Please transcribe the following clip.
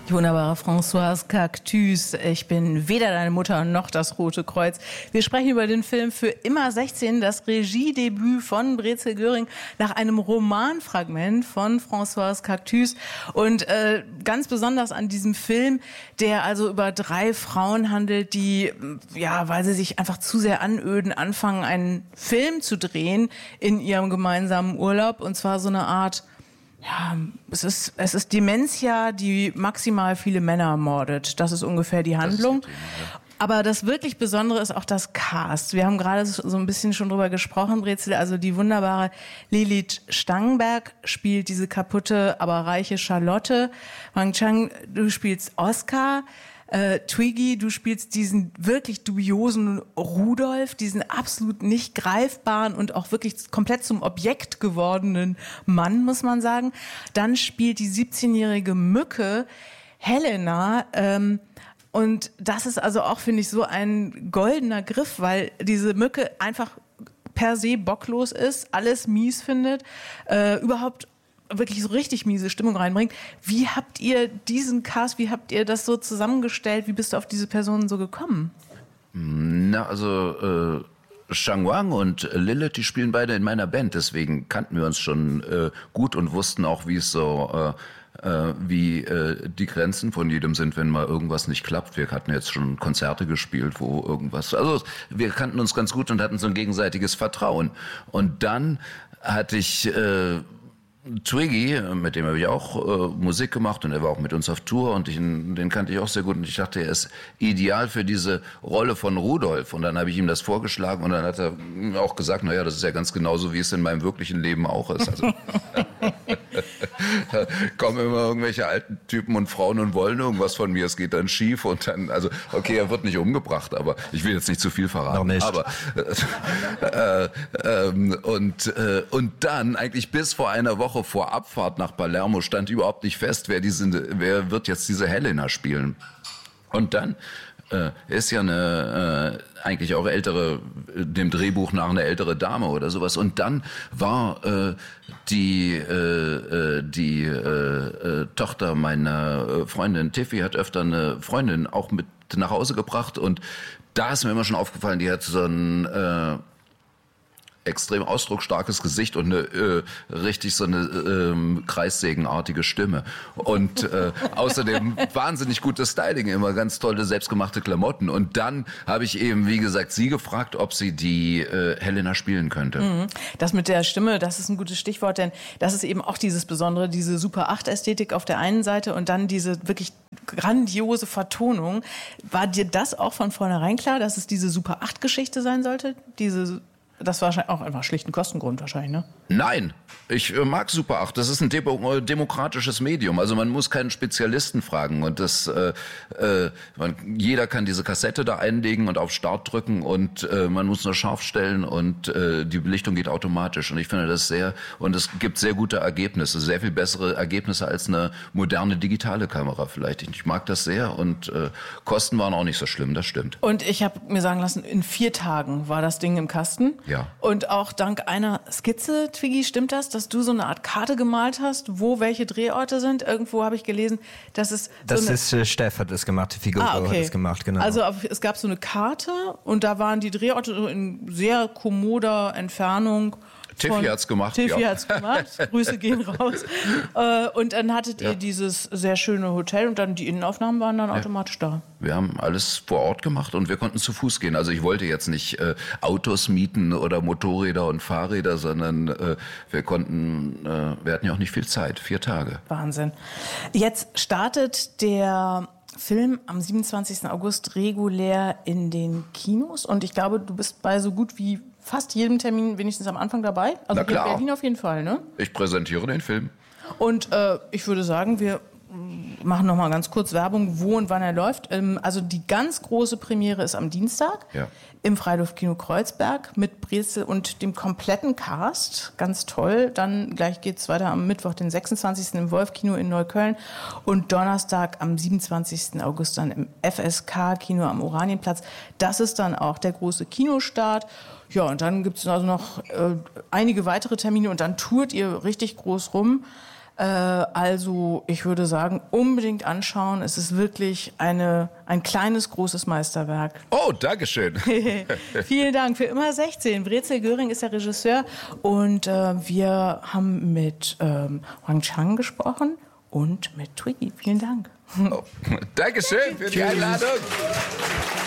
Die wunderbare Françoise Cactus. Ich bin weder deine Mutter noch das Rote Kreuz. Wir sprechen über den Film Für immer 16, das Regiedebüt von Brezel Göring nach einem Romanfragment von Françoise Cactus. Und ganz besonders an diesem Film, der also über 3 Frauen handelt, die, ja, weil sie sich einfach zu sehr anöden, anfangen, einen Film zu drehen in ihrem gemeinsamen Urlaub. Und zwar so eine Art... Ja, es ist Dementia, die maximal viele Männer ermordet. Das ist ungefähr die Handlung. Aber das wirklich Besondere ist auch das Cast. Wir haben gerade so ein bisschen schon drüber gesprochen, Brezel. Also die wunderbare Lilith Stangenberg spielt diese kaputte, aber reiche Charlotte. Wang Chang, du spielst Oscar. Twiggy, du spielst diesen wirklich dubiosen Rudolf, diesen absolut nicht greifbaren und auch wirklich komplett zum Objekt gewordenen Mann, muss man sagen. Dann spielt die 17-jährige Mücke Helena, und das ist also auch, finde ich, so ein goldener Griff, weil diese Mücke einfach per se bocklos ist, alles mies findet, überhaupt wirklich so richtig miese Stimmung reinbringt. Wie habt ihr diesen Cast, wie habt ihr das so zusammengestellt? Wie bist du auf diese Personen so gekommen? Na, also Shang Wang und Lilith, die spielen beide in meiner Band, deswegen kannten wir uns schon gut und wussten auch, wie es so wie die Grenzen von jedem sind, wenn mal irgendwas nicht klappt. Wir hatten jetzt schon Konzerte gespielt, wo irgendwas... Also wir kannten uns ganz gut und hatten so ein gegenseitiges Vertrauen. Und dann hatte ich... Twiggy, mit dem habe ich auch Musik gemacht und er war auch mit uns auf Tour und den kannte ich auch sehr gut und ich dachte, er ist ideal für diese Rolle von Rudolf und dann habe ich ihm das vorgeschlagen und dann hat er auch gesagt, naja, das ist ja ganz genauso, wie es in meinem wirklichen Leben auch ist. Also da kommen immer irgendwelche alten Typen und Frauen und wollen irgendwas von mir, es geht dann schief und dann, also okay, er wird nicht umgebracht, aber ich will jetzt nicht zu viel verraten. Noch nicht. Aber und dann eigentlich bis vor einer Woche vor Abfahrt nach Palermo stand überhaupt nicht fest, wer wird jetzt diese Helena spielen. Und dann ist ja eine eigentlich auch ältere, dem Drehbuch nach eine ältere Dame oder sowas. Und dann war die Tochter meiner Freundin Tiffy hat öfter eine Freundin auch mit nach Hause gebracht und da ist mir immer schon aufgefallen, die hat so ein extrem ausdrucksstarkes Gesicht und eine richtig so eine kreissägenartige Stimme und außerdem wahnsinnig gutes Styling, immer ganz tolle selbstgemachte Klamotten und dann habe ich eben, wie gesagt, sie gefragt, ob sie die Helena spielen könnte. Das mit der Stimme, das ist ein gutes Stichwort, denn das ist eben auch dieses Besondere, diese Super-8-Ästhetik auf der einen Seite und dann diese wirklich grandiose Vertonung. War dir das auch von vornherein klar, dass es diese Super-8-Geschichte sein sollte? Das war wahrscheinlich auch einfach schlicht ein Kostengrund wahrscheinlich, ne? Nein, ich mag Super 8. Das ist ein demokratisches Medium. Also man muss keinen Spezialisten fragen und jeder kann diese Kassette da einlegen und auf Start drücken und man muss nur scharf stellen und die Belichtung geht automatisch. Und ich finde das und es gibt sehr gute Ergebnisse, sehr viel bessere Ergebnisse als eine moderne digitale Kamera vielleicht. Ich mag das sehr und Kosten waren auch nicht so schlimm, das stimmt. Und ich habe mir sagen lassen, in 4 Tagen war das Ding im Kasten. Ja. Und auch dank einer Skizze, Twiggy, stimmt das, dass du so eine Art Karte gemalt hast, wo welche Drehorte sind? Irgendwo habe ich gelesen, dass es... Steff hat das gemacht, die Figur hat das gemacht, genau. Also es gab so eine Karte und da waren die Drehorte in sehr kommoder Entfernung. Tiffy hat's gemacht. Tiffy hat's gemacht. Grüße gehen raus. Und dann hattet ihr dieses sehr schöne Hotel und dann die Innenaufnahmen waren dann automatisch da. Wir haben alles vor Ort gemacht und wir konnten zu Fuß gehen. Also ich wollte jetzt nicht Autos mieten oder Motorräder und Fahrräder, sondern wir hatten ja auch nicht viel Zeit. 4 Tage. Wahnsinn. Jetzt startet der Film am 27. August regulär in den Kinos und ich glaube, du bist bei so gut wie fast jedem Termin wenigstens am Anfang dabei. Also hier in Berlin auf jeden Fall, ne? Ich präsentiere den Film. Und ich würde sagen, wir machen noch mal ganz kurz Werbung, wo und wann er läuft. Also die ganz große Premiere ist am Dienstag im Freiluftkino Kreuzberg mit Brezel und dem kompletten Cast. Ganz toll. Dann gleich geht's weiter am Mittwoch, den 26. im Wolf-Kino in Neukölln und Donnerstag am 27. August dann im FSK-Kino am Oranienplatz. Das ist dann auch der große Kinostart. Ja, und dann gibt's also noch einige weitere Termine und dann tourt ihr richtig groß rum. Also ich würde sagen, unbedingt anschauen. Es ist wirklich ein kleines, großes Meisterwerk. Oh, Dankeschön. Vielen Dank. Für immer 16. Brezel Göring ist der Regisseur und wir haben mit Wang Chang gesprochen und mit Twiggy. Vielen Dank. Oh, Dankeschön für die Einladung.